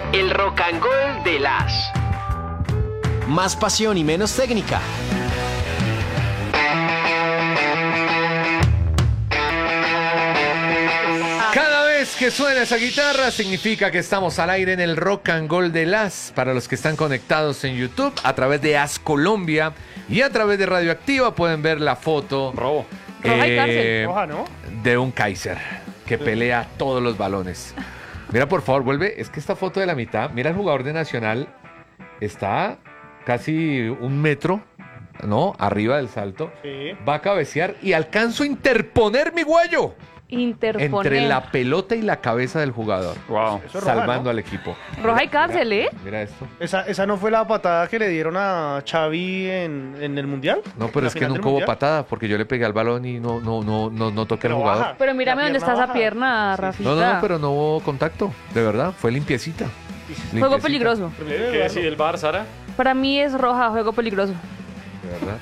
El Rock and Roll de las. Más pasión y menos técnica. Cada vez que suena esa guitarra significa que estamos al aire en el Rock and Roll de las. Para los que están conectados en YouTube, a través de As Colombia y a través de Radioactiva pueden ver la foto Roja y cárcel. Roja, ¿no? de un Kaiser que pelea todos los balones. Mira, por favor, vuelve. Es que esta foto de la mitad, mira el jugador de Nacional, está casi 1 metro, ¿no? Arriba del salto. Sí. Va a cabecear y alcanzo a interponer mi huello Interponer. entre la pelota y la cabeza del jugador. Wow. Eso es roja, Salvando ¿no? al equipo. Roja y cárcel, ¿eh? Mira esto. ¿Esa no fue la patada que le dieron a Xavi en el Mundial? No, pero ¿En la es que final del nunca hubo Mundial? patada porque yo le pegué al balón y no toqué al Pero jugador. baja. Pero mírame La dónde está pierna esa baja. pierna, Sí, sí. Rafita. No, pero no hubo contacto. De verdad, fue limpiecita. Juego Limpiecita, peligroso. ¿Qué decide el bar, Sara? Para mí es roja, juego peligroso. de verdad.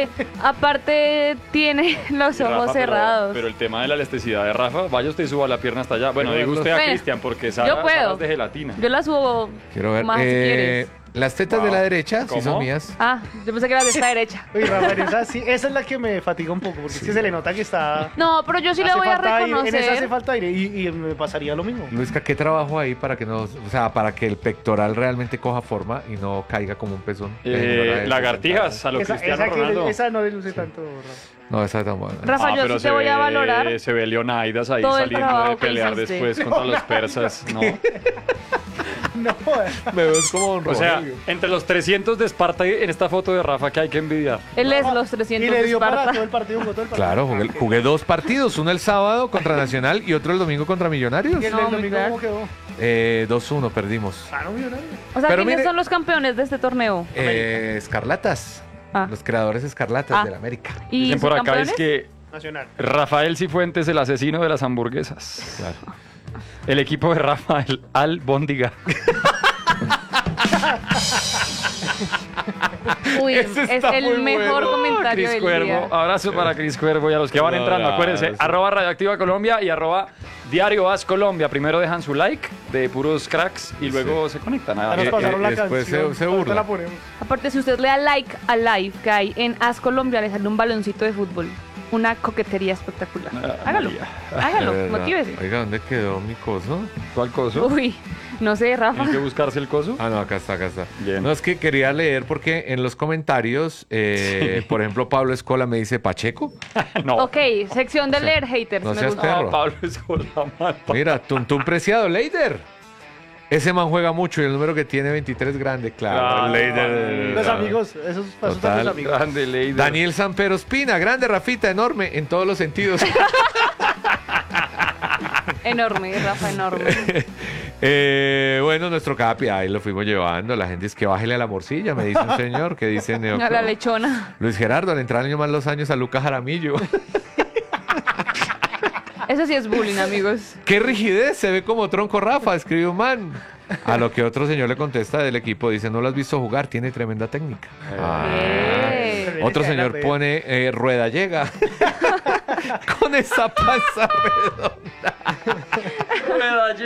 Aparte tiene los ojos Rafa, cerrados. Pero el tema de la elasticidad de Rafa, vaya usted y suba la pierna hasta allá. Bueno, Quiero diga usted a verlos. Cristian, porque Yo Sara, puedo. Sara es de gelatina. Yo la subo Quiero ver. más si quieres. Las tetas Wow. de la derecha sí ¿Cómo? son mías. Ah, yo pensé que era de esta derecha. Uy, Rafael, esa es la que me fatiga un poco, porque es que se le nota que está... No, pero yo sí le hace voy a falta aire, en esa hace reconocer. falta aire y me pasaría lo mismo. Luisca, ¿qué trabajo hay para que no, o sea, para que el pectoral realmente coja forma y no caiga como un pezón? Lagartijas a lo Cristiano Ronaldo. Esa no le luce tanto, Rafa. No, esa es tan buena. Rafa, yo pero sí te voy a valorar. Se ve Leonidas ahí todo el saliendo trabajo de que pelear hiciste. después contra los persas, ¿no? No, Me ves como un O sea, Rogelio. entre los 300 de Esparta en esta foto de Rafa que hay que envidiar. Él es los y 300 le de dio para Esparta. todo el partido, jugó todo el partido. Claro, jugué 2 partidos, uno el sábado contra Nacional y otro el domingo contra Millonarios. ¿Y el No, del muy domingo claro. cómo quedó? 2-1 perdimos. Ah, no, millonario. O sea, Pero ¿quiénes mire- son los campeones de este torneo? Escarlatas. Ah. Los creadores escarlatas Ah. del América. ¿Y Dicen por acá subcampeones? es que Nacional. Rafael Cifuentes, el asesino de las hamburguesas. Claro. El equipo de Rafael Albóndiga. Uy, Ese es está el muy mejor bueno. comentario Cris del Cuervo, día. abrazo para Cris Cuervo y a los que van entrando, acuérdense, Abrazo. arroba Radioactiva Colombia y arroba Diario As Colombia. Primero dejan su like de puros cracks y luego se conectan. Ya nos y pasaron la después canción. se ahorita burla. la ponemos. Aparte, si usted le da like al live que hay en As Colombia, le sale un baloncito de fútbol. Una coquetería espectacular. Hágalo. María. Hágalo, De verdad. motívese. Oiga, ¿dónde quedó mi coso? ¿Cuál coso? Uy, no sé, Rafa. ¿Tiene que buscarse el coso? Ah, no, acá está. Bien. No, es que quería leer porque en los comentarios, por ejemplo, Pablo Escola me dice Pacheco. No. Ok, sección de leer haters. no me seas gusta. perro. No, Pablo es la mal. Mira, Tuntún Preciado, Leider. Ese man juega mucho y el número que tiene 23 grande, claro. Claro, Leider. Los amigos, esos pasos Total. son los amigos. Grande Leider. Daniel Sampero Espina, grande Rafita, enorme en todos los sentidos. Enorme, Rafa, enorme. Bueno, nuestro Capi, ahí lo fuimos llevando. La gente es que bájele a la morcilla, me dice un señor, que dice Neo. A la lechona. Luis Gerardo, le entraron más los años a Lucas Jaramillo. Eso sí es bullying, amigos. ¡Qué rigidez! Se ve como tronco Rafa, escribe un man. A lo que otro señor le contesta del equipo, dice, no lo has visto jugar, tiene tremenda técnica. Eh. Otro señor pone, rueda llega. Con esa panza redonda.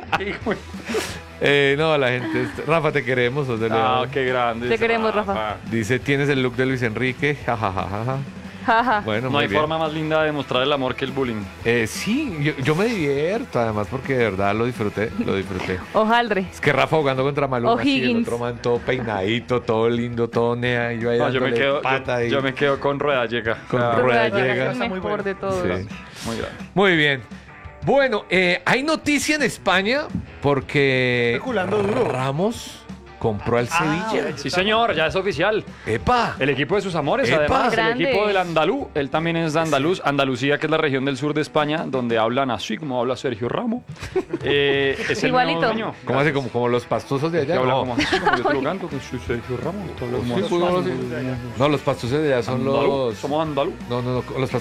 No, la gente... Rafa, te queremos. sos de Ah, León. qué grande. Te queremos, Rafa. Dice, tienes el look de Luis Enrique. Ja, ja, ja, ja, ja. Jaja. Bueno, No muy hay bien. forma más linda de demostrar el amor que el bullying. Sí, yo me divierto, además, porque de verdad lo disfruté. Hojaldre. Es que Rafa jugando contra Maluma, así, el O'Higgins. otro man todo peinadito, todo lindo, todo nea, y yo ahí No, yo me dándole quedo, pata y- yo me quedo con Rueda Llega. Con O sea, Rueda Rueda llega. es el Muy mejor bueno. de todos. Sí. Muy grande. Muy bien. Bueno, hay noticia en España porque Especulando duro. Ramos compró al Sevilla. Sí, señor, ya es oficial. ¡Epa! El equipo de sus amores, ¡Epa! además, Grande. el equipo del andaluz. Él también es de Andaluz, Andalucía, que es la región del sur de España, donde hablan así como habla Sergio Ramos. Es el Igualito. nuevo dueño. ¿Cómo así? Como los pastosos de Que allá. habla No, como así, como yo te lo canto, que soy Sergio Ramos. que habla como Sí, así. no, los pastosos de allá son Andaluz, los... somos andaluz. No, los pastosos